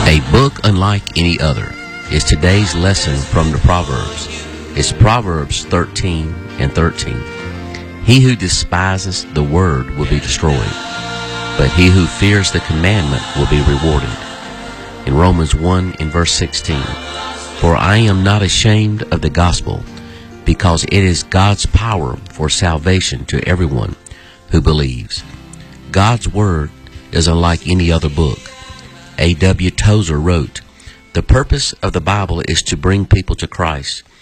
A book unlike any other is today's lesson from the Proverbs. It's Proverbs 13:13. He who despises the word will be destroyed, but he who fears the commandment will be rewarded. In Romans 1:16, for I am not ashamed of the gospel, because it is God's power for salvation to everyone who believes. God's word is unlike any other book. A.W. Tozer wrote, the purpose of the Bible is to bring people to Christ.